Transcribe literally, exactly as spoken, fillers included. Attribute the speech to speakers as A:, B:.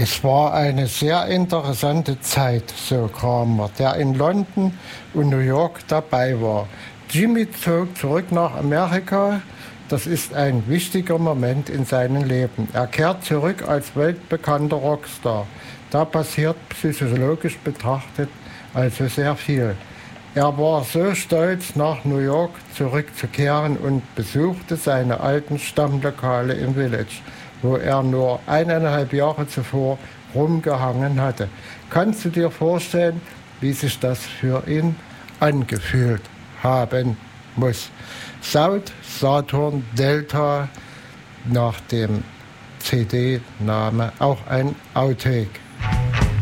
A: Es war eine sehr interessante Zeit, so Kramer, der in London und New York dabei war. Jimmy zog zurück nach Amerika. Das ist ein wichtiger Moment in seinem Leben. Er kehrt zurück als weltbekannter Rockstar. Da passiert psychologisch betrachtet also sehr viel. Er war so stolz, nach New York zurückzukehren und besuchte seine alten Stammlokale im Village, wo er nur eineinhalb Jahre zuvor rumgehangen hatte. Kannst du dir vorstellen, wie sich das für ihn angefühlt haben muss? South Saturn Delta, nach dem C D-Name auch ein Outtake.